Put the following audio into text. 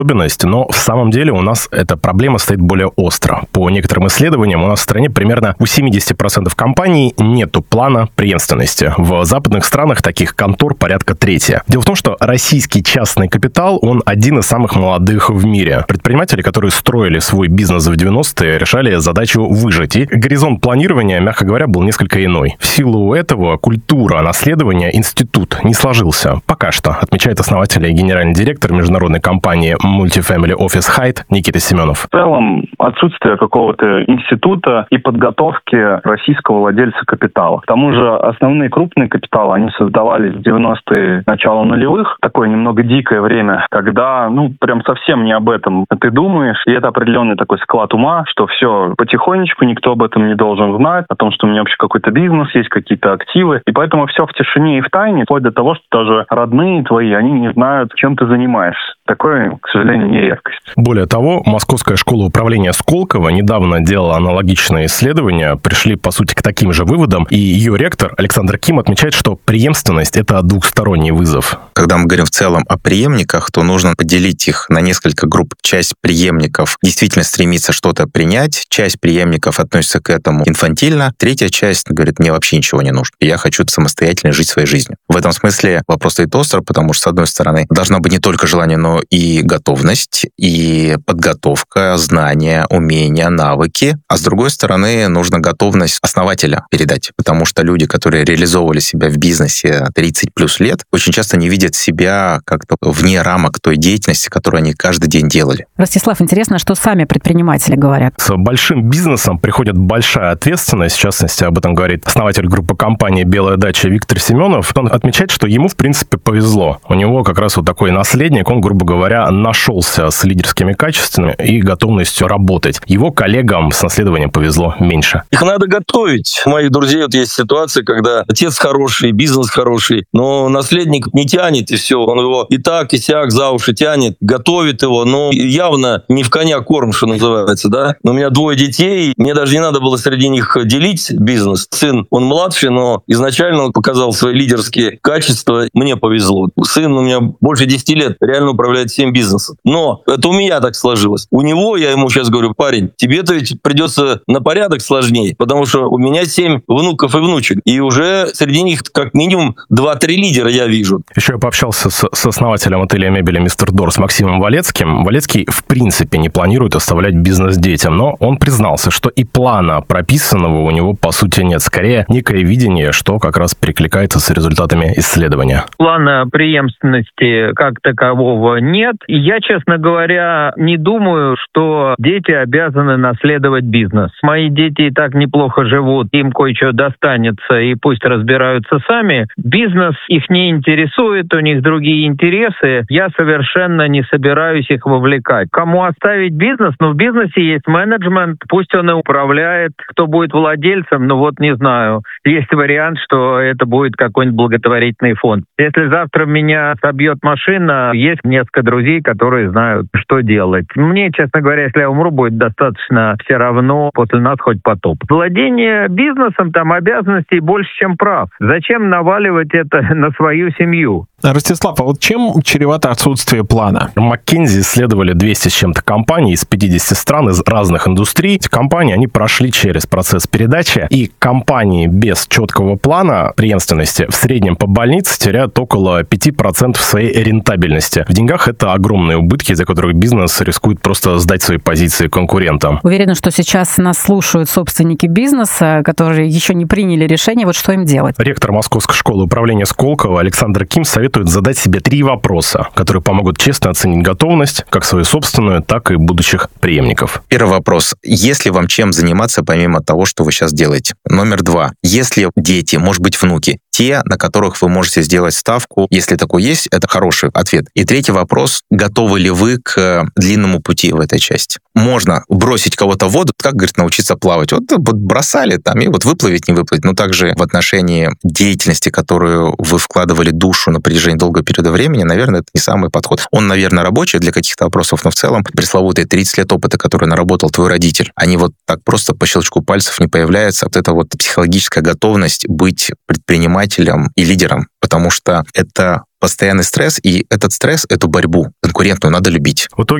особенность, но в самом деле у нас эта проблема стоит более остро. По некоторым исследованиям у нас в стране примерно у 70% компаний нету плана преемственности. В западных странах таких контор порядка трети. Дело в том, что российский частный капитал, он один из самых молодых в мире. Предприниматели, которые строили свой бизнес в 90-е, решали задачу выжить. И горизонт планирования, мягко говоря, был несколько иной. В силу этого культура наследования институт не сложился. Пока что, отмечает основатель и генеральный директор международной компании Multifamily Office Height Никита Семенов. В целом, отсутствие какого-то института и подготовки российского владельца капитала. К тому же, основные крупные капиталы, они создавались в 90-е, начало нулевых. Такое немного дикое время, когда, прям совсем не об этом ты думаешь. И это определенный такой склад ума, что все потихонечку, никто об этом не должен знать, о том, что у меня вообще какой-то бизнес есть, какие-то активы. И поэтому все в тишине и в тайне, вплоть до того, что даже родные твои, они не знают, чем ты занимаешься. Такое, к сожалению, не редкость. Более того, Московская школа управления Сколково недавно делала аналогичное исследование, пришли, по сути, к таким же выводам, и ее ректор Александр Ким отмечает, что преемственность – это двухсторонний вызов. Когда мы говорим в целом о преемниках, то нужно поделить их на несколько групп. Часть преемников действительно стремится что-то принять, часть преемников относится к этому инфантильно, третья часть говорит, мне вообще ничего не нужно, я хочу самостоятельно жить своей жизнью. В этом смысле вопрос стоит остро, потому что, с одной стороны, должно быть не только желание, но и готовность, и подготовка, знания, умения, навыки, а с другой стороны, нужно готовность основателя передать, потому что люди, которые реализовывали себя в бизнесе 30 плюс лет, очень часто не видят себя как-то вне рамок той деятельности, которую они каждый день делали. Ростислав, интересно, что сами предприниматели говорят. С большим бизнесом приходит большая ответственность, в частности, об этом говорит основатель группы компании «Белая дача» Виктор Семенов. Он отмечает, что ему, в принципе, повезло. У него как раз вот такой наследник, он, грубо говоря, нашелся с лидерскими качествами и готовностью работать. Его коллегам с наследованием повезло меньше. Их надо готовить. У моих друзей вот есть ситуация, когда отец хороший, бизнес хороший, но наследник не тянет, и все. Он его и так, и сяк за уши тянет, готовит его, но явно не в коня корм, что называется, да. Но у меня 2 детей, мне даже не надо было среди них делить бизнес. Сын, он младший, но изначально он показал свои лидерские качества. Мне повезло. Сын у меня больше 10 лет реально управляет всем бизнесом. Но это у меня так сложилось. У него, я ему сейчас говорю, парень, тебе-то ведь придется на порядок сложнее, потому что у меня 7 внуков и внучек, и уже среди них как минимум 2-3 лидера я вижу. Еще я пообщался с основателем ателье мебели «Мистер Дор» с Максимом Валецким. Валецкий в принципе не планирует оставлять бизнес детям, но он признался, что и плана прописанного у него по сути нет. Скорее, некое видение, что как раз перекликается с результатами исследования. Плана преемственности как такового нет. И я, честно говоря, не думаю, что дети обязаны наследовать бизнес. Мои дети и так неплохо живут, им кое-что достанется, и пусть разбираются сами. Бизнес их не интересует, у них другие интересы. Я совершенно не собираюсь их вовлекать. Кому оставить бизнес? В бизнесе есть менеджмент, пусть он и управляет. Кто будет владельцем? Не знаю. Есть вариант, что это будет какой-нибудь благотворительный фонд. Если завтра меня собьет машина, есть несколько друзей, которые знают, что делать. Мне, честно говоря, если я умру, будет достаточно все равно, после нас хоть потоп. Владение бизнесом, обязанностей больше, чем прав. Зачем наваливать это на свою семью? Ростислав, а чем чревато отсутствие плана? McKinsey исследовали 200 с чем-то компаний из 50 стран, из разных индустрий. Эти компании, они прошли через процесс передачи, и компании без четкого плана преемственности в среднем по больнице теряют около 5% своей рентабельности. В деньгах это огромные убытки, из-за которых бизнес рискует просто сдать свои позиции конкурентам. Уверена, что сейчас нас слушают собственники бизнеса, которые еще не приняли решение, что им делать. Ректор Московской школы управления Сколково Александр Ким советует задать себе 3 вопроса, которые помогут честно оценить готовность, как свою собственную, так и будущих преемников. Первый вопрос. Есть ли вам чем заниматься, помимо того, что вы сейчас делаете? Номер 2. Есть ли дети, может быть, внуки, те, на которых вы можете сделать ставку? Если такой есть, это хороший ответ. И третий вопрос. Готовы ли вы к длинному пути в этой части? Можно бросить кого-то в воду, как, говорит, научиться плавать. Бросали и выплывет, не выплывет. Но также в отношении деятельности, которую вы вкладывали душу на протяжении долгого периода времени, наверное, это не самый подход. Он, наверное, рабочий для каких-то вопросов, но в целом пресловутые 30 лет опыта, который наработал твой родитель, они так просто по щелчку пальцев не появляются. Это психологическая готовность быть предпринимателем и лидером, потому что это постоянный стресс, и этот стресс, эту борьбу конкурентную надо любить. В итоге